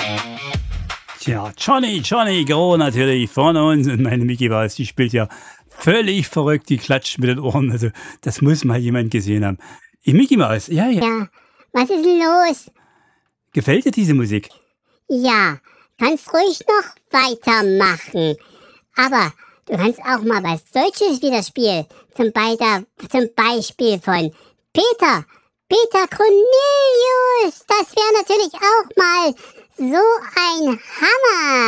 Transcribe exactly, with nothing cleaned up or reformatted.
Tja, Johnny, Johnny Go natürlich vorne uns und meine Mickey Maus, die spielt ja völlig verrückt, die klatscht mit den Ohren. Also, das muss mal jemand gesehen haben. Ich, Mickey Maus, ja, ja. Ja, was ist denn los? Gefällt dir diese Musik? Ja, kannst ruhig noch weitermachen. Aber du kannst auch mal was Deutsches wieder spielen. Zum, Beida, zum Beispiel von Peter. Peter Cornelius. Das wäre natürlich auch mal so ein Hammer.